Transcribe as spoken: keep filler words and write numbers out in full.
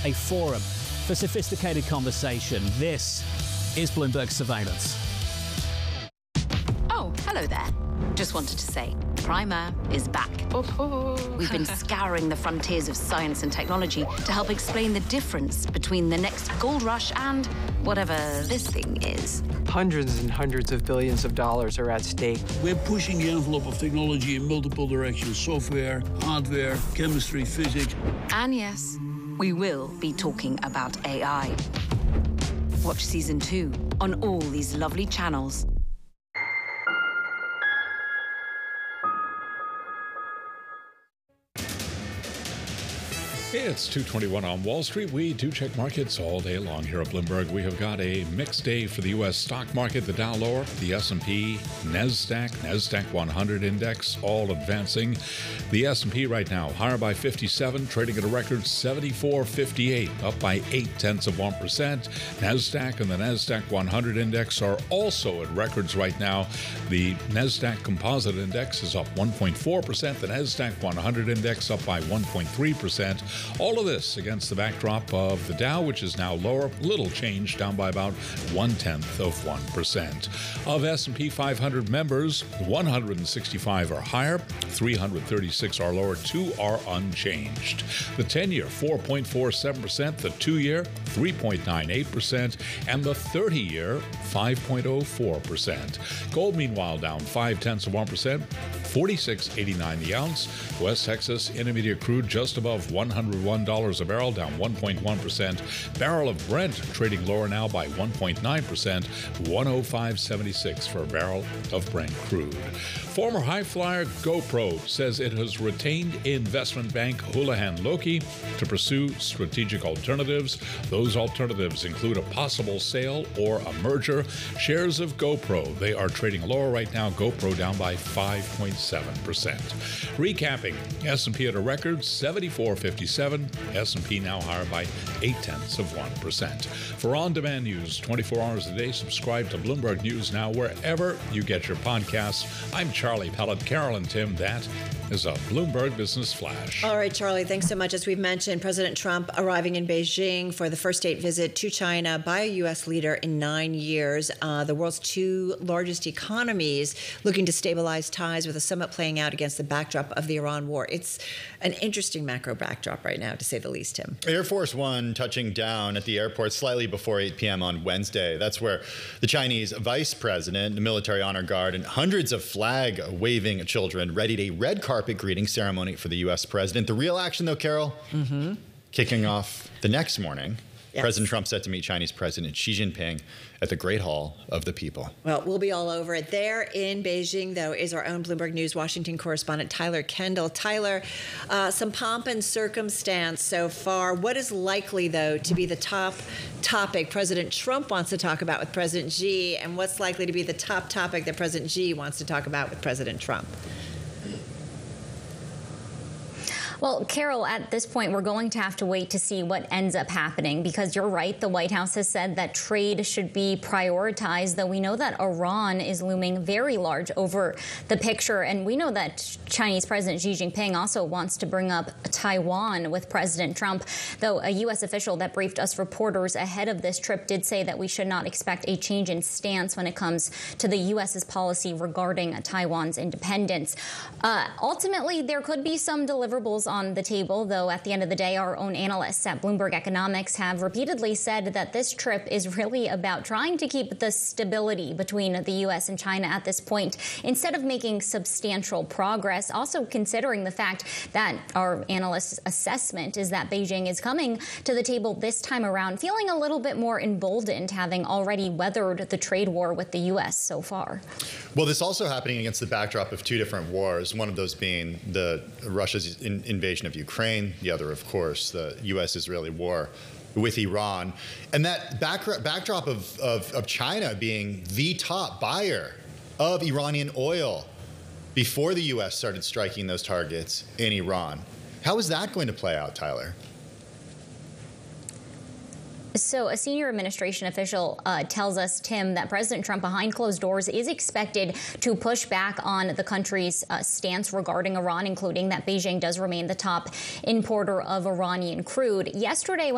a forum for sophisticated conversation. This is Bloomberg Surveillance. Oh, hello there. Just wanted to say, Primer is back. Oh. We've been scouring the frontiers of science and technology to help explain the difference between the next gold rush and whatever this thing is. Hundreds and hundreds of billions of dollars are at stake. We're pushing the envelope of technology in multiple directions: software, hardware, chemistry, physics. And yes, we will be talking about A I. Watch season two on all these lovely channels. It's two twenty-one on Wall Street. We do check markets all day long here at Bloomberg. We have got a mixed day for the U S stock market. The Dow lower, the S and P, NASDAQ, NASDAQ one hundred index, all advancing. The S and P right now higher by fifty-seven, trading at a record seventy-four fifty-eight, up by eight tenths of one percent. NASDAQ and the NASDAQ one hundred index are also at records right now. The NASDAQ Composite Index is up one point four percent. The NASDAQ one hundred index up by one point three percent. All of this against the backdrop of the Dow, which is now lower, little change, down by about one-tenth of one percent. Of S and P five hundred members, one hundred sixty-five are higher, three hundred thirty-six are lower, two are unchanged. The ten-year, four point four seven percent, the two-year, three point nine eight percent, and the thirty-year, five point oh four percent. Gold, meanwhile, down five-tenths of one percent, forty-six eighty-nine the ounce. West Texas Intermediate crude just above one hundred one dollars a barrel, down one point one percent. Barrel of Brent trading lower now by one point nine percent, one oh five seventy-six for a barrel of Brent crude. Former high flyer GoPro says it has retained investment bank Houlihan Lokey to pursue strategic alternatives. Those alternatives include a possible sale or a merger. Shares of GoPro, they are trading lower right now. GoPro down by five point seven percent. Recapping, S and P at a record seventy-four fifty-seven. S and P now higher by eight tenths of one percent. For on-demand news twenty-four hours a day, subscribe to Bloomberg News Now wherever you get your podcasts. I'm Charlie Pellet. Carol and Tim, that is a Bloomberg Business Flash. All right, Charlie, thanks so much. As we've mentioned, President Trump arriving in Beijing for the first state visit to China by a U S leader in nine years. Uh, the world's two largest economies looking to stabilize ties, with a summit playing out against the backdrop of the Iran war. It's an interesting macro backdrop right now, to say the least, Tim. Air Force One touching down at the airport slightly before eight p.m. on Wednesday. That's where the Chinese vice president, the military honor guard, and hundreds of flag-waving children readied a red carpet greeting ceremony for the U S president. The real action, though, Carol, mm-hmm. kicking off the next morning. Yes. President Trump set to meet Chinese President Xi Jinping at the Great Hall of the People. Well, we'll be all over it. There in Beijing, though, is our own Bloomberg News Washington correspondent, Tyler Kendall. Tyler, uh, some pomp and circumstance so far. What is likely, though, to be the top topic President Trump wants to talk about with President Xi, and what's likely to be the top topic that President Xi wants to talk about with President Trump? Well, Carol, at this point, we're going to have to wait to see what ends up happening, because you're right. The White House has said that trade should be prioritized, though we know that Iran is looming very large over the picture. And we know that Chinese President Xi Jinping also wants to bring up Taiwan with President Trump, though a U S official that briefed us reporters ahead of this trip did say that we should not expect a change in stance when it comes to the U S's policy regarding Taiwan's independence. Uh, ultimately, there could be some deliverables on the table, though at the end of the day, our own analysts at Bloomberg Economics have repeatedly said that this trip is really about trying to keep the stability between the U S and China at this point, instead of making substantial progress. Also considering the fact that our analysts' assessment is that Beijing is coming to the table this time around feeling a little bit more emboldened, having already weathered the trade war with the U S so far. Well, this also happening against the backdrop of two different wars, one of those being the Russia's in invasion of Ukraine, the other, of course, the U S-Israeli war with Iran. And that back backdrop of, of, of China being the top buyer of Iranian oil before the U S started striking those targets in Iran. How is that going to play out, Tyler? So a senior administration official uh, tells us, Tim, that President Trump, behind closed doors, is expected to push back on the country's uh, stance regarding Iran, including that Beijing does remain the top importer of Iranian crude. Yesterday, when